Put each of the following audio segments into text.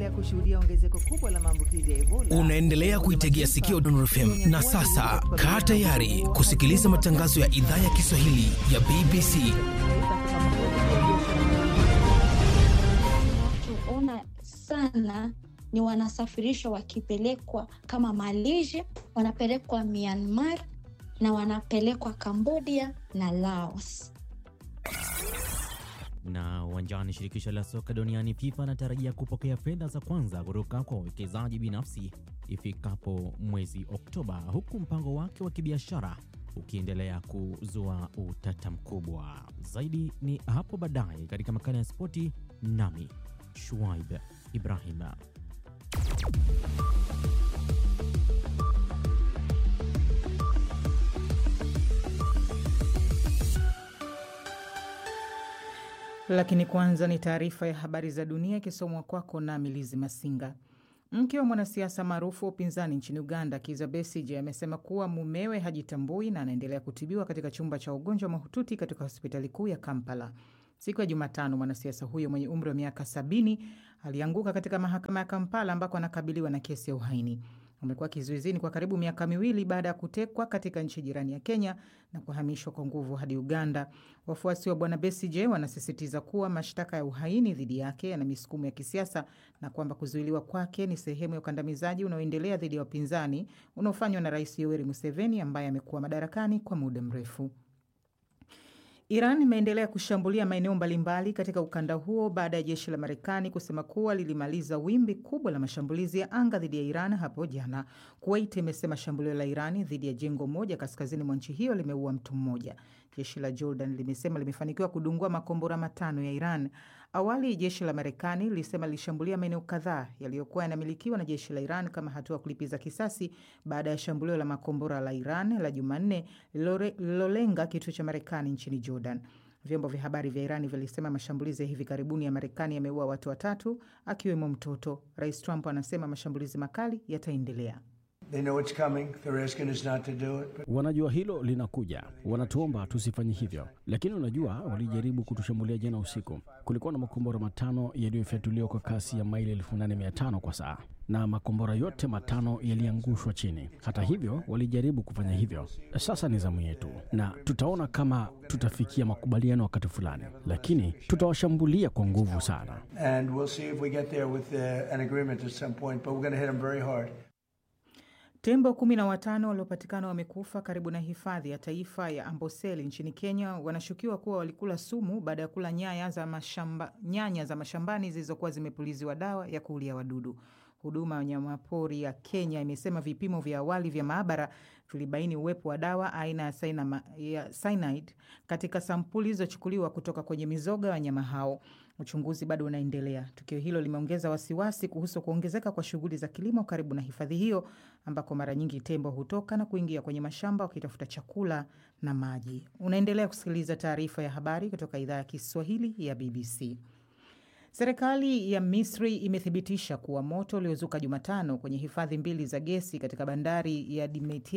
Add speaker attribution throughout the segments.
Speaker 1: tunaendelea kushuhudia ongezeko kubwa la maambukizi ya Ebola.
Speaker 2: Unaendelea kuitegea sikio Dondor FM, na sasa kaa tayari kusikiliza matangazo ya idhaa ya Kiswahili ya BBC.
Speaker 3: Tunaona sana ni wanasafirishwa wakipelekwa kama Malaysia, wanapelekwa Myanmar na wanapelekwa Cambodia na Laos.
Speaker 4: Na uwanjani, shirikisho la soka duniani FIFA natarajia kupokea fedha za kwanza kutoka kwa wawekezaji binafsi ifikapo mwezi Oktoba, huku mpango wake wa kibiashara ukiendelea kuzua utata mkubwa. Zaidi ni hapo baadaye katika makala ya spoti, nami Shuaib Ibrahim.
Speaker 5: Lakini kwanza ni taarifa ya habari za dunia ikisomwa kwako na Milizi Masinga. Mke wa mwanasiasa maarufu wa upinzani nchini Uganda, Kizza Besigye, amesema kuwa mumewe hajitambui na anaendelea kutibiwa katika chumba cha ugonjwa mahututi katika hospitali kuu ya Kampala. Siku ya Jumatano, mwanasiasa huyo mwenye umri wa miaka 70 alianguka katika mahakama ya Kampala ambako anakabiliwa na kesi ya uhaini. Amekuwa kizuizini kwa karibu miaka 2 baada ya kutekwa katika nchi jirani ya Kenya na kuhamishwa kwa nguvu hadi Uganda. Wafuasi wa bwana Besigye wanasisitiza kuwa mashtaka ya uhaini dhidi yake yana misukumo ya kisiasa na kwamba kuzuiliwa kwake ni sehemu ya ukandamizaji unaoendelea dhidi ya wapinzani unaofanywa na Rais Yoweri Museveni ambaye amekuwa madarakani kwa muda mrefu. Iran imeendelea kushambulia maeneo mbalimbali katika ukanda huo baada ya jeshi la Marekani kusema kuwa lilimaliza wimbi kubwa la mashambulizi ya anga dhidi ya Iran hapo jana. Kuwait imesema shambulio la Iran dhidi ya jengo moja kaskazini mwa nchi hiyo limeua mtu mmoja. Jeshi la Jordan limesema limefanikiwa kudungua makombora 5 ya Iran. Awali jeshi la Marekani lilisema lilishambulia maeneo kadhaa yaliyokuwa yanamilikiwa na jeshi la Iran kama hatua kulipiza kisasi baada ya shambulio la makombora la Iran la Jumanne lilolenga kituo cha Marekani nchini Jordan. Vyombo vya habari vya Iran vilisema mashambulizi ya hivi karibuni ya Marekani yameua watu 3 akiwemo mtoto. Rais Trump anasema mashambulizi makali yataendelea.
Speaker 6: They know it's coming. They're asking us not to do it.
Speaker 7: Wanajua hilo linakuja. Wanatuomba tusifanye hivyo. Lakini unajua walijaribu kutushambulia jana usiku. Kulikuwa na makombora 5 yaliyofyatuliwa kwa kasi ya maili 8500 kwa saa. Na makombora yote 5 yaliangushwa chini. Hata hivyo walijaribu kufanya hivyo. Sasa ni zamu yetu. Na tutaona kama tutafikia makubaliano wakati fulani. Lakini tutawashambulia kwa nguvu sana.
Speaker 6: And we'll see if we get there with an agreement at some point, but we're going to hit them very hard.
Speaker 5: Tembo 15 waliopatikana wamekufa karibu na hifadhi ya taifa ya Amboseli nchini Kenya wanashukiwa kuwa walikula sumu baada ya kula nyanya za mashambani zilizokuwa zimepuliziwa dawa ya kuulia wadudu. Huduma ya wanyamapori ya Kenya imesema vipimo vya awali vya maabara vilibaini uwepo wa dawa aina ya cyanide katika sampuli zilizochukuliwa kutoka kwenye mizoga ya wanyama hao. Uchunguzi bado unaendelea. Tukio hilo limeongeza wasiwasi kuhusu kuongezeka kwa shughuli za kilimo karibu na hifadhi hiyo ambako mara nyingi tembo hutoka na kuingia kwenye mashamba wakitafuta chakula na maji. Unaendelea kusikiliza taarifa ya habari kutoka idhaa ya Kiswahili ya BBC. Serikali ya Misri imethibitisha kuwa moto uliozuka Jumatano kwenye hifadhi 2 za gesi katika bandari ya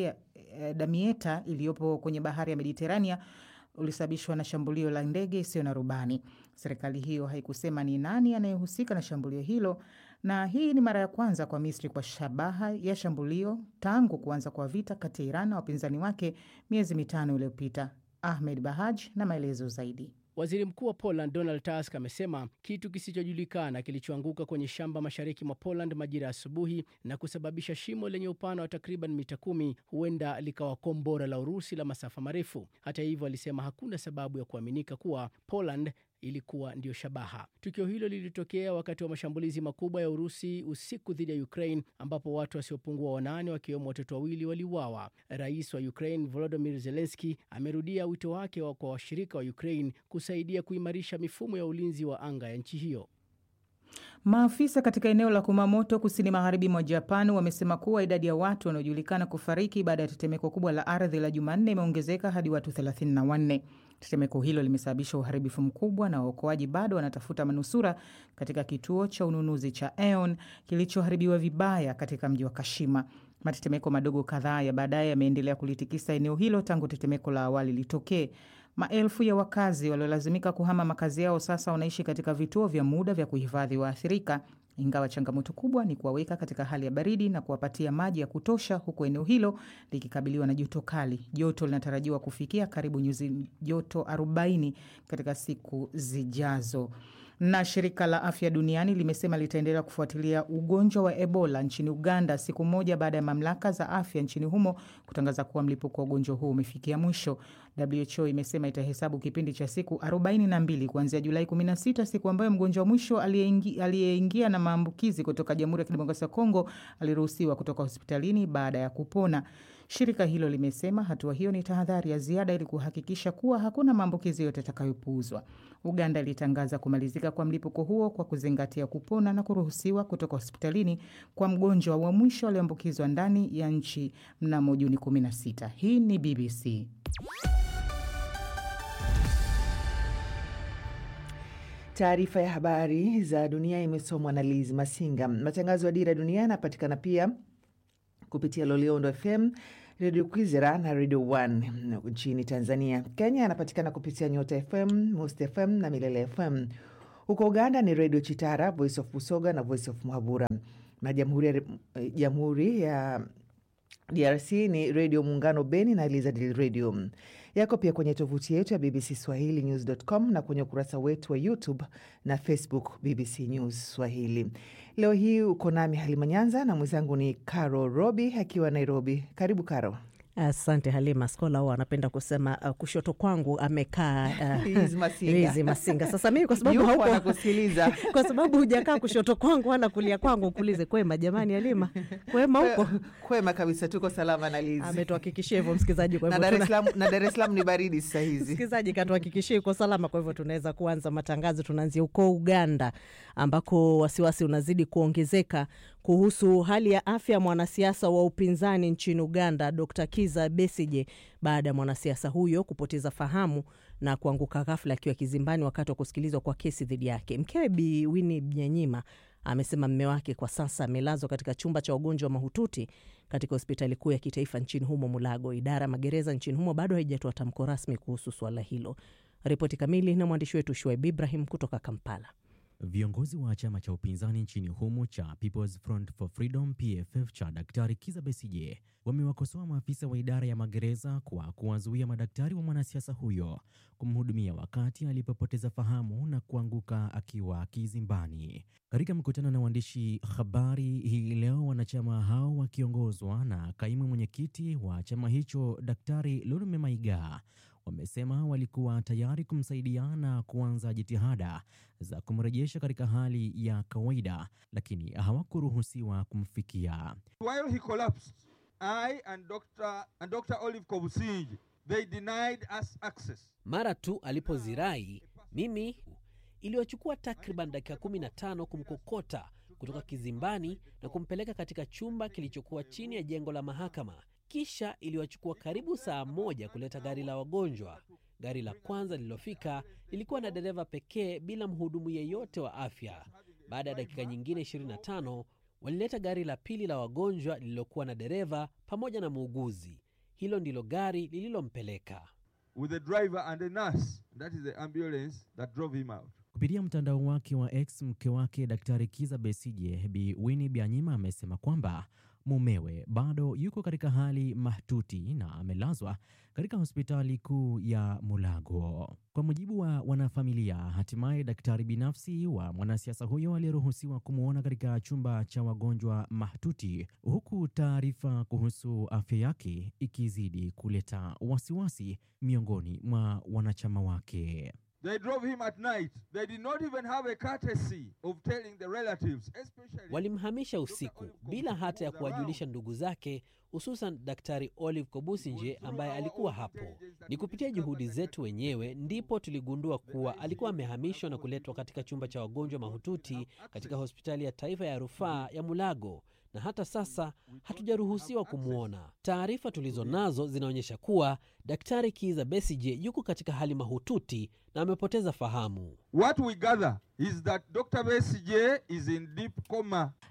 Speaker 5: Damietta iliyopo kwenye bahari ya Mediterania ulisababishwa na shambulio la ndege isiyo na rubani. Serikali hiyo haikusema ni nani anayehusika na shambulio hilo, na hii ni mara ya kwanza kwa Misri kwa shabaha ya shambulio tangu kuanza kwa vita kati ya Iran na wapinzani wake miezi 5 iliyopita. Ahmed Bahaj na maelezo zaidi.
Speaker 8: Waziri Mkuu wa Poland Donald Tusk amesema kitu kisichojulikana kilichoanguka kwenye shamba mashariki mwa Poland majira asubuhi na kusababisha shimo lenye upana wa takriban mita 10 huenda likawa kombora la Urusi la masafa marefu. Hata hivyo, alisema hakuna sababu ya kuaminika kuwa Poland ilikuwa ndio shabaha. Tukio hilo lilitokea wakati wa mashambulizi makubwa ya Urusi usiku dhidi ya Ukraine ambapo watu wasiopungua 8 wakiwemo watoto 2 waliuawa. Rais wa Ukraine Volodymyr Zelensky amerudia wito wake kwa washirika wa Ukraine kusaidia kuimarisha mifumo ya ulinzi wa anga ya nchi hiyo.
Speaker 5: Maafisa katika eneo la Kumamoto kusini magharibi mwa Japan wamesema kuwa idadi ya watu wanaojulikana kufariki baada ya tetemeko kubwa la ardhi la Jumanne imeongezeka hadi watu 34. Tetemeko hilo limesababisha uharibifu mkubwa na waokoaji bado wanatafuta manusura katika kituo cha ununuzi cha Aeon kilichoharibiwa vibaya katika mji wa Kashima. Matetemeko madogo kadhaa ya baadaye yameendelea kulitikisa eneo hilo tangu tetemeko la awali litokee. Maelfu ya wakazi waliolazimika kuhama makazi yao sasa wanaishi katika vituo vya muda vya kuhifadhi waathirika ingawa changamoto kubwa ni kuwaweka katika hali ya baridi na kuwapatia maji ya kutosha, huku eneo hilo likikabiliwa na joto kali. Joto linatarajiwa kufikia karibu nyuzi joto 40 katika siku zijazo. Na shirika la afya duniani limesema litaendelea kufuatilia ugonjwa wa Ebola nchini Uganda siku moja baada ya mamlaka za afya nchini humo kutangaza kuwa mlipuko wa ugonjwa huu umefikia mwisho. WHO imesema itahesabu kipindi cha siku 42 kuanzia Julai 16, siku ambayo mgonjwa wa mwisho aliyeingia na maambukizi kutoka Jamhuri ya Kidemokrasia ya Kongo aliruhusiwa kutoka hospitalini baada ya kupona. Shirika hilo limesema hatua hiyo ni tahadhari ya ziada ili kuhakikisha kuwa hakuna maambukizi yote yatakayopuuzwa. Uganda ilitangaza kumalizika kwa mlipuko huo kwa kuzingatia kupona na kuruhusiwa kutoka hospitalini kwa mgonjwa wa mwisho aliyeambukizwa ndani ya nchi mnamo Juni 16. Hii ni BBC.
Speaker 1: Taarifa ya habari za dunia imesomwa na Liz Masinga. Matangazo ya Dira Dunia yanapatikana pia kupitia Loliondo FM, Radio Kwizera na Radio 1 nchini Tanzania. Kenya yanapatikana kupitia Nyota FM, Most FM na Milele FM. Huko Uganda ni Radio Chitara, Voice of Busoga na Voice of Muhabura. Na Jamhuri ya DRC ni Radio Muungano Beni na Elizadil Radio. Yako pia kwenye tovuti yetu ya bbcswahilinews.com na kwenye ukurasa wetu wa YouTube na Facebook BBC News Swahili. Leo hii uko nami Halima Nyanza na mwenzangu ni Caro Robi akiwa Nairobi. Karibu Caro.
Speaker 9: Asante Halima. Skola huwa anapenda kusema kushoto kwangu amekaa Liz Masinga. Sasa mimi kwa sababu hauko anakusikiliza. Kwa sababu hujakaa kushoto kwangu wala kulia kwangu, kuulize kwema jamani Halima. Kwema huko?
Speaker 1: Kwema kabisa, tuko salama na Liz.
Speaker 9: Ametuhakikishia hivyo msikilizaji, kwa hivyo
Speaker 1: na Dar es Salaam ni baridi sasa hizi.
Speaker 9: Msikilizaji katuhakikishia uko salama, kwa hivyo tunaweza kuanza matangazo. Tunaanzia huko Uganda ambako wasiwasi unazidi kuongezeka kuhusu hali ya afya mwanasiasa wa upinzani nchini Uganda Dr. Kiza Besigye baada ya mwanasiasa huyo kupoteza fahamu na kuanguka ghafla akiwa kizimbani wakati wa kusikilizwa kwa kesi dhidi yake. Mkewe Bi Winnie Byanyima amesema mume wake kwa sasa amelazwa katika chumba cha wagonjwa mahututi katika hospitali kuu ya kitaifa nchini humo Mulago. Idara magereza nchini humo bado haijatoa tamko rasmi kuhusu swala hilo. Ripoti kamili na mwandishi wetu Shuaib Ibrahim kutoka Kampala.
Speaker 4: Viongozi wa chama cha upinzani nchini humo cha People's Front for Freedom PFF cha Daktari Kiza Besigye wamewakosoa maafisa wa idara ya magereza kwa kuwazuia madaktari wa mwanasiasa huyo kumhudumia wakati alipopoteza fahamu na kuanguka akiwa kizimbani. Katika mkutano na waandishi habari hii leo, wanachama hao wakiongozwa na kaimu mwenyekiti wa chama hicho Daktari Lurume Maiga wamesema walikuwa tayari kumsaidia na kuanza jitihada za kumrejesha katika hali ya kawaida, lakini hawakuruhusiwa kumfikia.
Speaker 10: While he collapsed, I and Dr. Olive Kobusinji, they denied us access.
Speaker 11: Mara tu alipozirai, mimi iliwachukua takriban dakika 15 kumkokota kutoka kizimbani na kumpeleka katika chumba kilichokuwa chini ya jengo la mahakama. Kisha iliwachukua karibu saa moja kuleta gari la wagonjwa. Gari la kwanza lililofika lilikuwa na dereva pekee bila mhudumu yeyote wa afya. Baada ya dakika nyingine 25, walileta gari la pili la wagonjwa lililokuwa na dereva pamoja na muuguzi. Hilo ndilo gari lililompeleka.
Speaker 10: With the driver and the nurse, that is the ambulance that drove him out.
Speaker 4: Kupitia mtandao wake wa X, mke wake Daktari Kiza Besigye, Bi Winnie Byanyima, amesema kwamba mumewe bado yuko katika hali mahututi na amelazwa katika hospitali kuu ya Mulago. Kwa mujibu wa wanafamilia, hatimaye daktari binafsi wa mwanasiasa huyo aliruhusiwa kumuona katika chumba cha wagonjwa mahututi, huku taarifa kuhusu afya yake ikizidi kuleta wasiwasi miongoni mwa wanachama wake.
Speaker 10: They drove him at night. They did not even have a courtesy of telling the relatives, especially.
Speaker 11: Walimhamisha usiku bila hata ya kuwajulisha ndugu zake, hususan Daktari Olive Kobusinje ambaye alikuwa hapo. Ni kupitia juhudi zetu wenyewe ndipo tuligundua kuwa alikuwa amehamishwa na kuletwa katika chumba cha wagonjwa mahututi katika hospitali ya taifa ya rufaa ya Mulago, na hata sasa hatujaruhusiwa kumuona. Taarifa tulizo nazo zinaonyesha kuwa Daktari Kiza Besigye yuko katika hali mahututi na amepoteza fahamu.
Speaker 10: What we gather is that Dr. Besigye is in deep coma.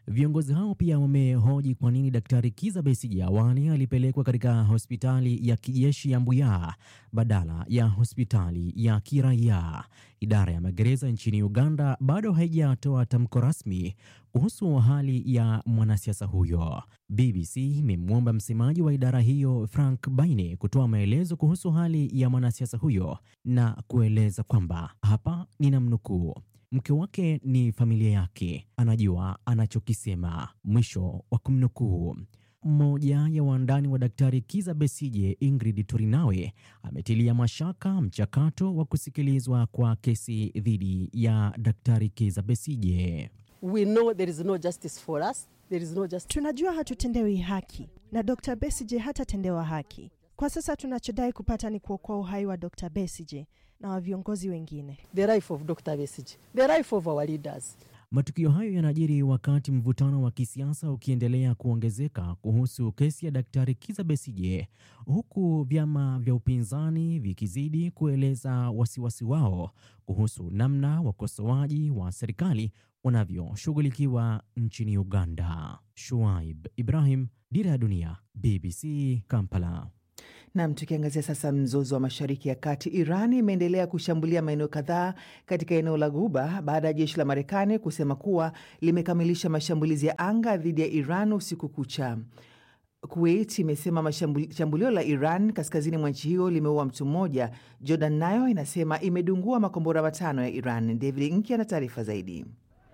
Speaker 4: Viongozi hao pia wamehoji kwa nini Daktari Kizza Besigye awali alipelekwa katika hospitali ya kijeshi ya Mbuya badala ya hospitali ya kiraia. Idara ya magereza nchini Uganda bado haijatoa tamko rasmi kuhusu hali ya mwanasiasa huyo. BBC imemwomba msemaji wa idara hiyo Frank Baine kutoa maelezo kuhusu hali ya mwanasiasa huyo na kueleza kwamba, hapa ninamnukuu, mke wake ni familia yake, anajua anachokisema, mwisho wa kumnukuu. Mmoja ya wandani wa Daktari Kizza Besigye, Ingrid Turinawe, ametilia mashaka mchakato wa kusikilizwa kwa kesi dhidi ya Daktari Kizza Besigye.
Speaker 12: We know there is no justice for us. There is no justice.
Speaker 13: Tunajua hatutendewi haki na Dr. Besigye hatatendewa haki. Kwa sasa tunachodai kupata ni kuokoa uhai wa Dr. Besigye na wa viongozi wengine.
Speaker 12: The life of Dr. Besigye, the life of our leaders.
Speaker 4: Matukio hayo yanajiri wakati mvutano wa kisiasa ukiendelea kuongezeka kuhusu kesi ya Daktari Kizza Besigye, huku vyama vya upinzani vikizidi kueleza wasiwasi wao kuhusu namna wakosoaji wa serikali wanavyoshughulikiwa nchini Uganda. Shuaib Ibrahim, Dira ya Dunia, BBC, Kampala.
Speaker 1: Nam, tukiangazia sasa mzozo wa Mashariki ya Kati, Iran imeendelea kushambulia maeneo kadhaa katika eneo la Ghuba baada ya jeshi la Marekani kusema kuwa limekamilisha mashambulizi ya anga dhidi ya Iran usiku kucha. Kuwait imesema shambulio la Iran kaskazini mwa nchi hiyo limeua mtu mmoja. Jordan nayo inasema imedungua makombora 5 ya Iran. David Nki ana taarifa zaidi.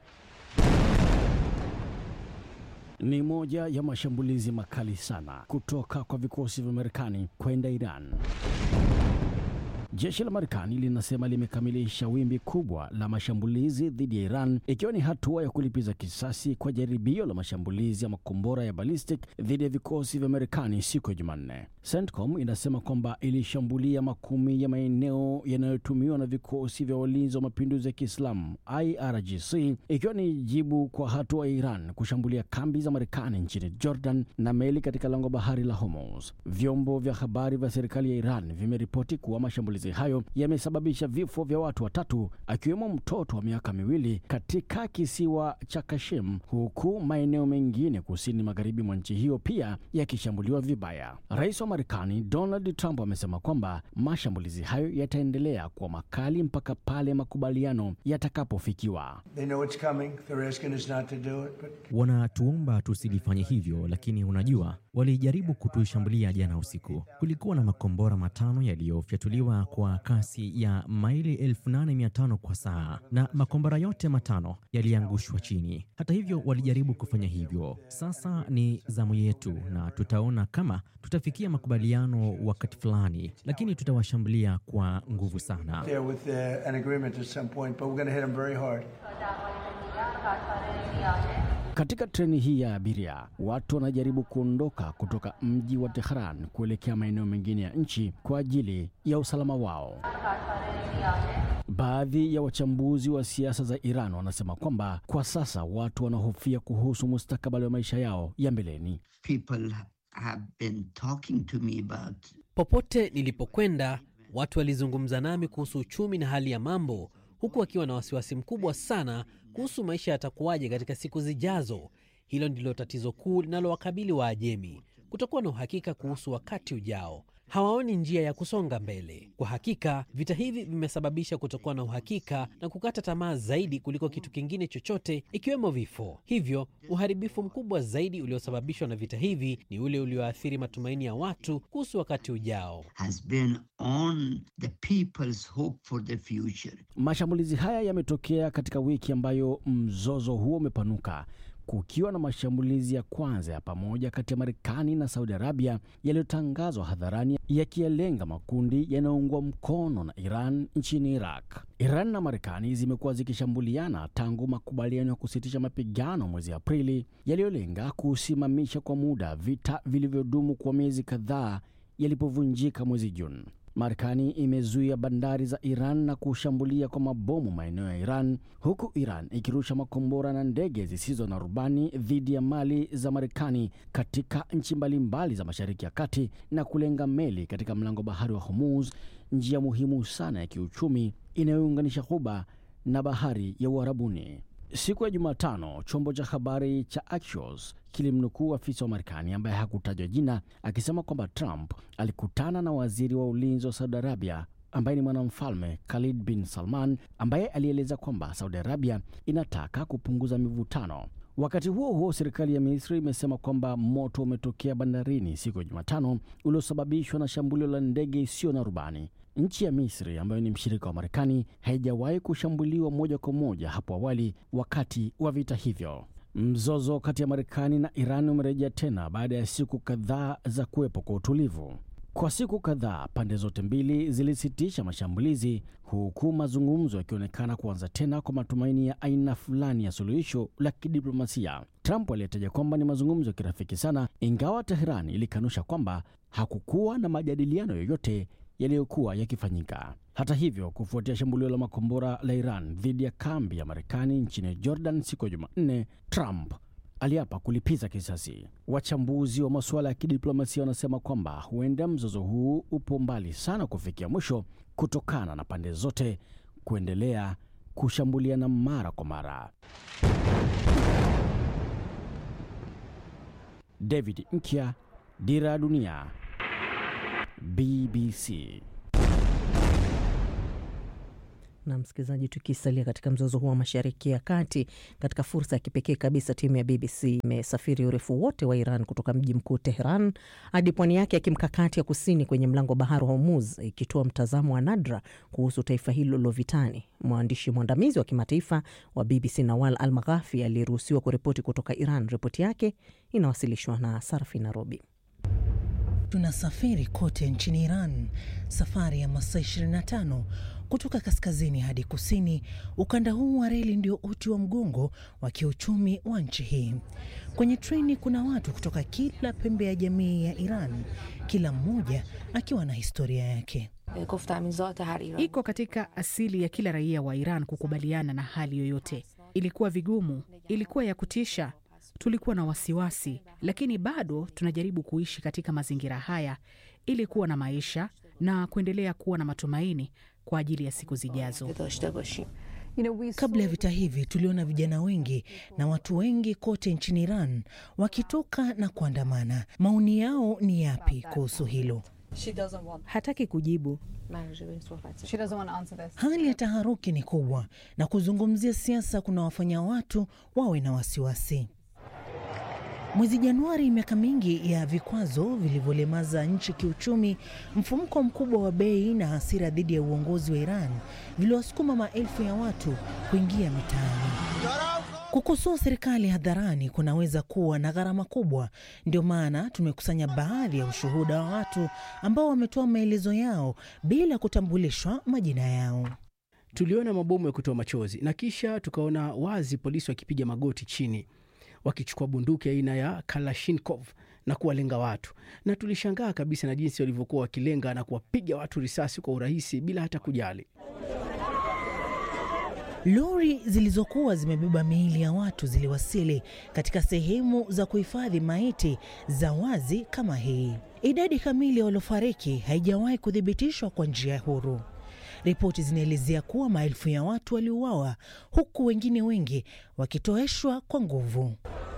Speaker 7: Ni moja ya mashambulizi makali sana kutoka kwa vikosi vya Marekani kwenda Iran. Jeshi la Marekani linasema limekamilisha wimbi kubwa la mashambulizi dhidi ya Iran, ikiwa ni hatua ya kulipiza kisasi kwa jaribio la mashambulizi ya makombora ya ballistic dhidi ya vikosi vya Marekani siku ya Jumanne. CENTCOM inasema kwamba ilishambulia makumi ya maeneo yanayotumiwa na vikosi vya walinzi wa mapinduzi ya Kiislamu IRGC, ikiwa ni jibu kwa hatua ya Iran kushambulia kambi za Marekani nchini Jordan na meli katika lango bahari la Hormuz. Vyombo vya habari vya serikali ya Iran vimeripoti kuwa mashambulizi hayo yamesababisha vifo vya watu 3, akiwemo mtoto wa miaka 2 katika kisiwa cha Kashim, huku maeneo mengine kusini magharibi mwa nchi hiyo pia yakishambuliwa vibaya. Rais wa Marekani Donald Trump amesema kwamba mashambulizi hayo yataendelea kuwa makali mpaka pale makubaliano yatakapofikiwa.
Speaker 4: Wanatuomba tusilifanye hivyo, lakini unajua, walijaribu kutushambulia jana usiku. Kulikuwa na makombora 5 yaliyofyatuliwa kwa kasi ya maili 8500 kwa saa, na makombora yote 5 yaliangushwa chini. Hata hivyo walijaribu kufanya hivyo. Sasa ni zamu yetu na tutaona kama tutafikia makubaliano wakati fulani, lakini tutawashambulia kwa nguvu sana.
Speaker 7: Katika treni hii ya abiria, watu wanajaribu kuondoka kutoka mji wa Tehran kuelekea maeneo mengine ya nchi kwa ajili ya usalama wao. Baadhi ya wachambuzi wa siasa za Iran wanasema kwamba kwa sasa watu wanahofia kuhusu mustakabali wa maisha yao ya mbeleni.
Speaker 14: People have been talking to me about...
Speaker 11: Popote nilipokwenda, watu walizungumza nami kuhusu uchumi na hali ya mambo, huku wakiwa na wasiwasi mkubwa sana kuhusu maisha yatakuwaje katika siku zijazo. Hilo ndilo tatizo kuu linalowakabili Waajemi, kutokuwa na uhakika kuhusu wakati ujao. Hawaoni njia ya kusonga mbele. Kwa hakika, vita hivi vimesababisha kutokuwa na uhakika na kukata tamaa zaidi kuliko kitu kingine chochote, ikiwemo vifo. Hivyo, uharibifu mkubwa zaidi uliosababishwa na vita hivi ni ule ulioathiri matumaini ya watu kuhusu wakati ujao.
Speaker 14: Has been on the people's hope for the future.
Speaker 7: Mashambulizi haya yametokea katika wiki ambayo mzozo huo umepanuka, kukiwa na mashambulizi ya kwanza ya pamoja kati ya Marekani na Saudi Arabia yaliyotangazwa hadharani yakilenga makundi yanayoungwa mkono na Iran nchini Iraq. Iran na Marekani zimekuwa zikishambuliana tangu makubaliano ya kusitisha mapigano mwezi Aprili yaliyolenga kusimamisha kwa muda vita vilivyodumu kwa miezi kadhaa yalipovunjika mwezi Juni. Marekani imezuia bandari za Iran na kushambulia kwa mabomu maeneo ya Iran, huku Iran ikirusha makombora na ndege zisizo na rubani dhidi ya mali za Marekani katika nchi mbalimbali za Mashariki ya Kati na kulenga meli katika mlango bahari wa Hormuz, njia muhimu sana ya kiuchumi inayounganisha Ghuba na bahari ya Uarabuni. Siku ya Jumatano, chombo cha habari cha Axios kilimnukuu afisa wa Marekani ambaye hakutajwa jina akisema kwamba Trump alikutana na waziri wa ulinzi wa Saudi Arabia ambaye ni mwanamfalme Khalid bin Salman, ambaye alieleza kwamba Saudi Arabia inataka kupunguza mivutano. Wakati huo huo, serikali ya Misri imesema kwamba moto umetokea bandarini siku ya Jumatano uliosababishwa na shambulio la ndege isiyo na rubani. Nchi ya Misri ambayo ni mshirika wa Marekani haijawahi kushambuliwa moja kwa moja hapo awali wakati wa vita hivyo. Mzozo kati ya Marekani na Iran umerejea tena baada ya siku kadhaa za kuwepo kwa utulivu. Kwa siku kadhaa pande zote mbili zilisitisha mashambulizi, huku mazungumzo yakionekana kuanza tena kwa matumaini ya aina fulani ya suluhisho la kidiplomasia. Trump aliyetaja kwamba ni mazungumzo ya kirafiki sana, ingawa Tehran ilikanusha kwamba hakukuwa na majadiliano yoyote yaliyokuwa yakifanyika. Hata hivyo, kufuatia shambulio la makombora la Iran dhidi ya kambi ya Marekani nchini Jordan siku ya Jumanne, Trump aliapa kulipiza kisasi. Wachambuzi wa masuala ya kidiplomasia wanasema kwamba huenda mzozo huu upo mbali sana kufikia mwisho kutokana na pande zote kuendelea kushambuliana mara kwa mara. David Nkya, Dira ya Dunia, BBC.
Speaker 9: Na msikilizaji, tukisalia katika mzozo huu wa Mashariki ya Kati, katika fursa ya kipekee kabisa, timu ya BBC imesafiri urefu wote wa Iran kutoka mji mkuu Tehran hadi pwani yake ya kimkakati ya kusini kwenye mlango bahari wa Hormuz, ikitoa mtazamo wa nadra kuhusu taifa hilo lovitani. Mwandishi mwandamizi wa kimataifa wa BBC Nawal Al-Maghafi aliyeruhusiwa kuripoti kutoka Iran. Ripoti yake inawasilishwa na Sarfi Nairobi.
Speaker 15: Tunasafiri kote nchini Iran, safari ya masaa 25 kutoka kaskazini hadi kusini. Ukanda huu wa reli ndio uti wa mgongo wa kiuchumi wa nchi hii. Kwenye treni kuna watu kutoka kila pembe ya jamii ya Iran, kila mmoja akiwa na historia yake.
Speaker 16: Iko katika asili ya kila raia wa Iran kukubaliana na hali yoyote. Ilikuwa vigumu, ilikuwa ya kutisha, tulikuwa na wasiwasi, lakini bado tunajaribu kuishi katika mazingira haya ili kuwa na maisha na kuendelea kuwa na matumaini kwa ajili ya siku zijazo.
Speaker 15: Kabla ya vita hivi tuliona vijana wengi na watu wengi kote nchini Iran wakitoka na kuandamana. Maoni yao ni yapi kuhusu hilo?
Speaker 9: Hataki kujibu.
Speaker 15: Hali ya taharuki ni kubwa na kuzungumzia siasa kuna wafanya watu wawe na wasiwasi. Mwezi Januari, miaka mingi ya vikwazo vilivyolemaza nchi kiuchumi, mfumuko mkubwa wa bei na hasira dhidi ya uongozi wa Iran viliwasukuma maelfu ya watu kuingia mitaani. Kukosoa serikali hadharani kunaweza kuwa na gharama kubwa. Ndio maana tumekusanya baadhi ya ushuhuda wa watu ambao wametoa maelezo yao bila kutambulishwa majina yao.
Speaker 8: Tuliona mabomu ya kutoa machozi na kisha tukaona wazi polisi wakipiga magoti chini, wakichukua bunduki aina ya Kalashnikov na kuwalenga watu, na tulishangaa kabisa na jinsi walivyokuwa wakilenga na kuwapiga watu risasi kwa urahisi bila hata kujali.
Speaker 15: Lori zilizokuwa zimebeba miili ya watu ziliwasili katika sehemu za kuhifadhi maiti za wazi kama hii. Idadi kamili ya waliofariki haijawahi kuthibitishwa kwa njia huru. Ripoti zinaelezea kuwa maelfu ya watu waliuawa, huku wengine wengi wakitoeshwa kwa nguvu.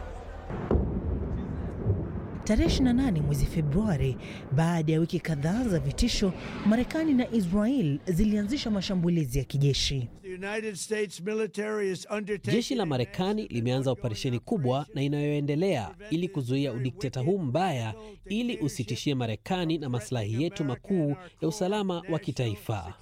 Speaker 15: Tarehe 28 mwezi Februari, baada ya wiki kadhaa za vitisho, Marekani na Israel zilianzisha mashambulizi ya kijeshi.
Speaker 11: Jeshi la Marekani limeanza operesheni kubwa na inayoendelea ili kuzuia udikteta huu mbaya, ili usitishie Marekani na maslahi yetu makuu ya usalama wa kitaifa.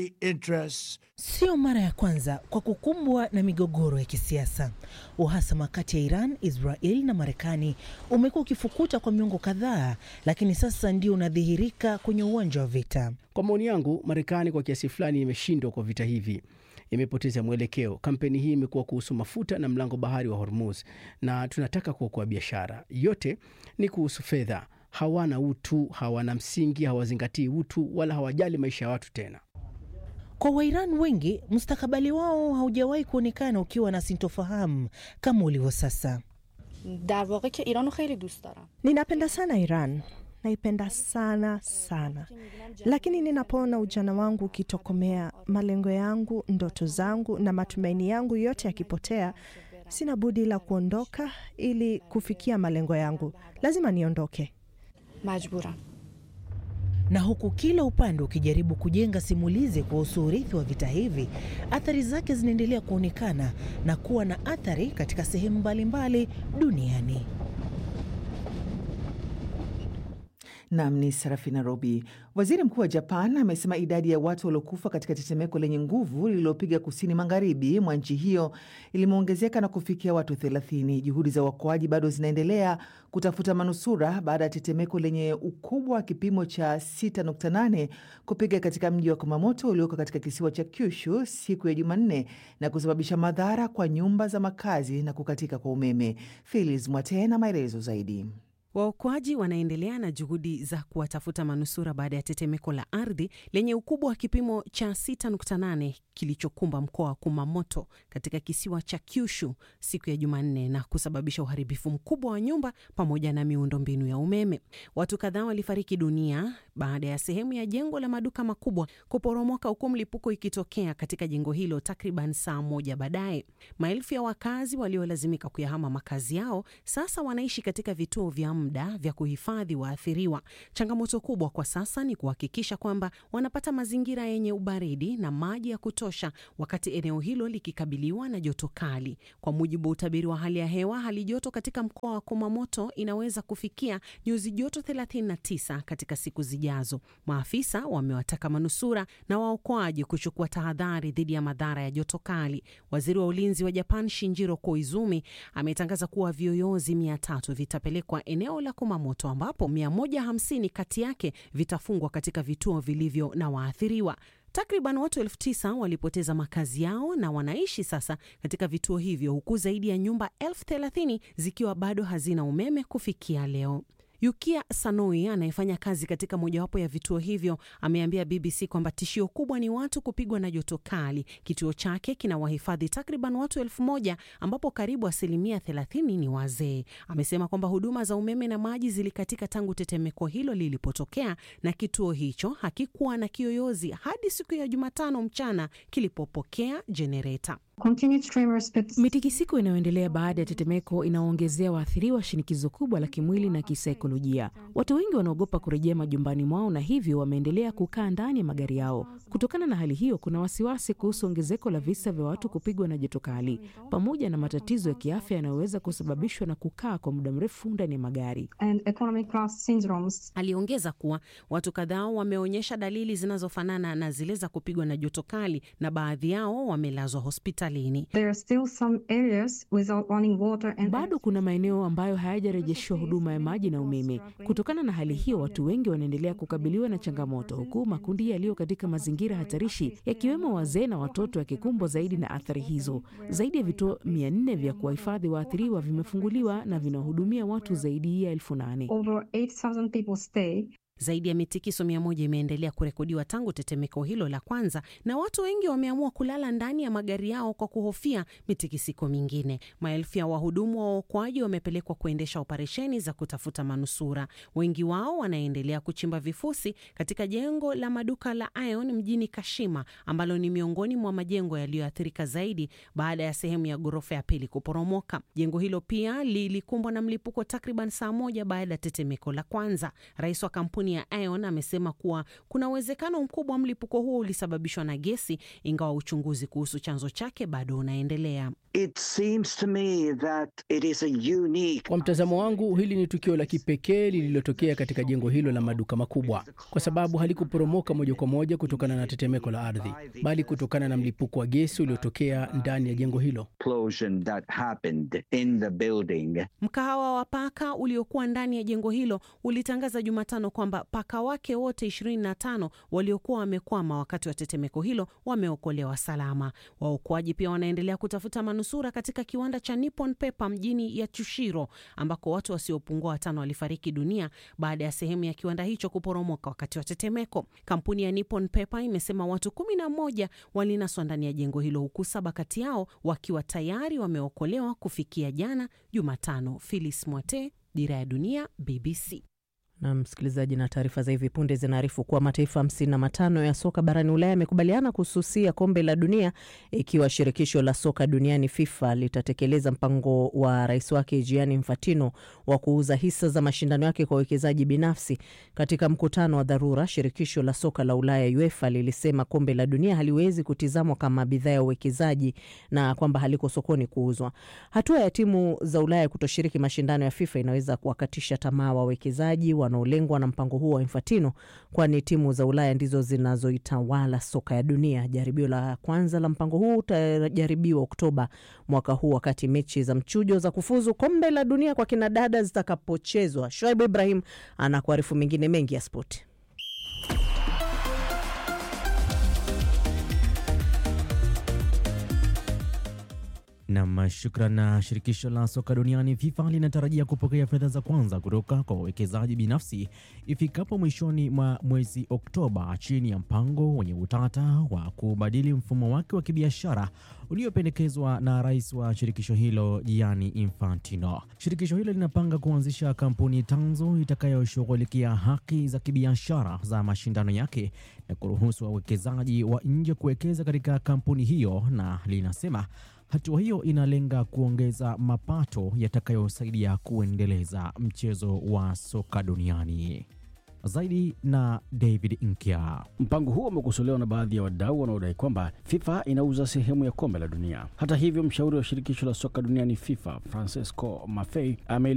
Speaker 15: Sio mara ya kwanza kwa kukumbwa na migogoro ya kisiasa. Uhasama kati ya Iran, Israel na Marekani umekuwa ukifukuta kwa miongo kadhaa, lakini sasa ndio unadhihirika kwenye uwanja wa vita.
Speaker 8: Kwa maoni yangu, Marekani kwa kiasi fulani imeshindwa kwa vita hivi. Imepoteza mwelekeo. Kampeni hii imekuwa kuhusu mafuta na mlango bahari wa Hormuz, na tunataka kuokoa biashara. Yote ni kuhusu fedha. Hawana utu, hawana msingi, hawazingatii utu wala hawajali maisha ya watu tena.
Speaker 15: Kwa Wairan wengi, mustakabali wao haujawahi kuonekana ukiwa na sintofahamu kama ulivyo sasa.
Speaker 17: Ninapenda sana Iran.
Speaker 13: naipenda sana sana, lakini ninapoona ujana wangu ukitokomea, malengo yangu, ndoto zangu na matumaini yangu yote yakipotea, sina budi la kuondoka ili kufikia malengo yangu. Lazima niondoke.
Speaker 17: Majbura.
Speaker 15: Na huku kila upande ukijaribu kujenga simulizi kuhusu urithi wa vita hivi, athari zake zinaendelea kuonekana na kuwa na athari katika sehemu mbalimbali duniani.
Speaker 1: Nam ni Sarafina Robi. Waziri Mkuu wa Japan amesema idadi ya watu waliokufa katika tetemeko lenye nguvu lililopiga kusini magharibi mwa nchi hiyo ilimeongezeka na kufikia watu 30. Juhudi za uokoaji bado zinaendelea kutafuta manusura baada ya tetemeko lenye ukubwa wa kipimo cha 6.8 kupiga katika mji wa Kumamoto ulioko katika kisiwa cha Kyushu siku ya Jumanne na kusababisha madhara kwa nyumba za makazi na kukatika kwa umeme. Phyllis Mwate na maelezo zaidi.
Speaker 18: Waokoaji wanaendelea na juhudi za kuwatafuta manusura baada ya tetemeko la ardhi lenye ukubwa wa kipimo cha 6.8 kilichokumba mkoa wa Kumamoto katika kisiwa cha Kyushu siku ya Jumanne na kusababisha uharibifu mkubwa wa nyumba pamoja na miundombinu ya umeme. Watu kadhaa walifariki dunia baada ya sehemu ya jengo la maduka makubwa kuporomoka, huku mlipuko ikitokea katika jengo hilo takriban saa moja baadaye. Maelfu ya wakazi waliolazimika kuyahama makazi yao sasa wanaishi katika vituo vya muda vya kuhifadhi waathiriwa. Changamoto kubwa kwa sasa ni kuhakikisha kwamba wanapata mazingira yenye ubaridi na maji ya kutosha wakati eneo hilo likikabiliwa na joto kali. Kwa mujibu wa utabiri wa hali ya hewa, hali joto katika mkoa wa Kumamoto inaweza kufikia nyuzi joto 39 katika siku zijazo. Maafisa wamewataka manusura na waokoaji kuchukua tahadhari dhidi ya madhara ya joto kali. Waziri wa ulinzi wa Japan Shinjiro Koizumi ametangaza kuwa viyoyozi 300 vitapelekwa eneo la Kumamoto ambapo 150 kati yake vitafungwa katika vituo vilivyo na waathiriwa. Takriban watu 9,000 walipoteza makazi yao na wanaishi sasa katika vituo hivyo, huku zaidi ya nyumba 30,000 zikiwa bado hazina umeme kufikia leo. Yukia Sanoi anayefanya kazi katika mojawapo ya vituo hivyo ameambia BBC kwamba tishio kubwa ni watu kupigwa na joto kali. Kituo chake kina wahifadhi takriban watu 1,000 ambapo karibu 30% ni wazee. Amesema kwamba huduma za umeme na maji zilikatika tangu tetemeko hilo lilipotokea na kituo hicho hakikuwa na kiyoyozi hadi siku ya Jumatano mchana kilipopokea jenereta.
Speaker 16: Mitikisiko inayoendelea baada ya tetemeko inaongezea waathiriwa shinikizo kubwa la kimwili na kisaikolojia. Watu wengi wanaogopa kurejea majumbani mwao na hivyo wameendelea kukaa ndani ya magari yao. Kutokana na hali hiyo, kuna wasiwasi kuhusu ongezeko la visa vya watu kupigwa na joto kali pamoja na matatizo ya kiafya yanayoweza kusababishwa na kukaa kwa muda mrefu ndani ya magari.
Speaker 18: Aliongeza kuwa watu kadhaa wameonyesha dalili zinazofanana na zile za kupigwa na joto kali na baadhi yao wamelazwa hospitali.
Speaker 16: Bado kuna maeneo ambayo hayajarejeshwa huduma ya maji na umeme. Kutokana na hali hiyo, watu wengi wanaendelea kukabiliwa na changamoto, huku makundi yaliyo katika mazingira hatarishi yakiwemo wazee na watoto yakikumbwa zaidi na athari hizo. Zaidi ya vituo 400 vya kuwahifadhi waathiriwa vimefunguliwa na vinahudumia watu zaidi ya 8,000.
Speaker 18: Zaidi ya mitikiso 100 imeendelea kurekodiwa tangu tetemeko hilo la kwanza, na watu wengi wameamua kulala ndani ya magari yao kwa kuhofia mitikisiko mingine. Maelfu ya wahudumu wa uokoaji wamepelekwa kuendesha operesheni za kutafuta manusura. Wengi wao wanaendelea kuchimba vifusi katika jengo la maduka la Ion mjini Kashima, ambalo ni miongoni mwa majengo yaliyoathirika zaidi baada ya sehemu ya ghorofa ya pili kuporomoka. Jengo hilo pia lilikumbwa na mlipuko takriban saa moja baada ya tetemeko la kwanza. Rais wa kampuni ya Ion amesema kuwa kuna uwezekano mkubwa mlipuko huo ulisababishwa na gesi, ingawa uchunguzi kuhusu chanzo chake bado unaendelea.
Speaker 8: Kwa mtazamo wangu, hili ni tukio la kipekee lililotokea katika jengo hilo la maduka makubwa, kwa sababu halikuporomoka moja kwa moja kutokana na tetemeko la ardhi, bali kutokana na mlipuko wa gesi uliotokea ndani ya jengo hilo.
Speaker 18: Mkahawa wa paka uliokuwa ndani ya jengo hilo ulitangaza Jumatano kwamba paka wake wote 25 waliokuwa wamekwama wakati wa tetemeko hilo wameokolewa salama. Waokoaji pia wanaendelea kutafuta manusura katika kiwanda cha Nippon Paper mjini ya Tsushiro, ambako watu wasiopungua 5 walifariki dunia baada ya sehemu ya kiwanda hicho kuporomoka wakati wa tetemeko. Kampuni ya Nippon Paper imesema watu 11 walinaswa ndani ya jengo hilo, huku 7 kati yao wakiwa tayari wameokolewa kufikia jana Jumatano. Phyllis Mwate, Dira ya Dunia, BBC.
Speaker 9: Na msikilizaji, na taarifa za hivi punde zinaarifu kuwa mataifa 55 ya soka barani Ulaya yamekubaliana kususia kombe la dunia ikiwa shirikisho la soka duniani FIFA litatekeleza mpango wa rais wake Gianni Infantino wa kuuza hisa za mashindano yake kwa wawekezaji binafsi. Katika mkutano wa dharura, shirikisho la soka la Ulaya UEFA lilisema kombe la dunia haliwezi kutizamwa kama bidhaa ya uwekezaji na kwamba haliko sokoni kuuzwa. Hatua ya timu za Ulaya kutoshiriki mashindano ya FIFA inaweza kuwakatisha tamaa wawekezaji wanaolengwa na mpango huo wa Infantino, kwani timu za Ulaya ndizo zinazoitawala soka ya dunia. Jaribio la kwanza la mpango huu utajaribiwa Oktoba mwaka huu, wakati mechi za mchujo za kufuzu kombe la dunia kwa kinadada zitakapochezwa. Shoaib Ibrahim anakuarifu mengine mengi ya spoti.
Speaker 4: Na shukrani. Shirikisho la soka duniani FIFA linatarajia kupokea fedha za kwanza kutoka kwa wawekezaji binafsi ifikapo mwishoni mwa mwezi Oktoba, chini ya mpango wenye utata wa kubadili mfumo wake wa kibiashara uliopendekezwa na rais wa shirikisho hilo Gianni Infantino. Shirikisho hilo linapanga kuanzisha kampuni tanzu itakayoshughulikia haki za kibiashara za mashindano yake na kuruhusu wawekezaji wa nje kuwekeza katika kampuni hiyo, na linasema hatua hiyo inalenga kuongeza mapato yatakayosaidia kuendeleza mchezo wa soka duniani. Zaidi na David Nkya.
Speaker 7: Mpango huo umekosolewa na baadhi ya wadau wanaodai kwamba FIFA inauza sehemu ya kombe la dunia. Hata hivyo, mshauri wa shirikisho la soka duniani FIFA, Francesco Maffei,